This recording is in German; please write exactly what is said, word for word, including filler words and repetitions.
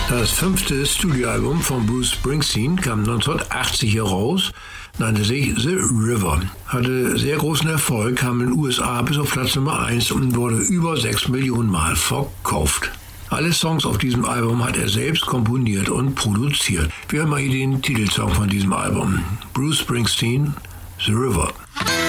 Das fünfte Studioalbum von Bruce Springsteen kam neunzehnhundertachtzig heraus, nannte sich The River, hatte sehr großen Erfolg, kam in den U S A bis auf Platz Nummer eins und wurde über sechs Millionen Mal verkauft. Alle Songs auf diesem Album hat er selbst komponiert und produziert. Wir hören mal hier den Titelsong von diesem Album. Bruce Springsteen, The River.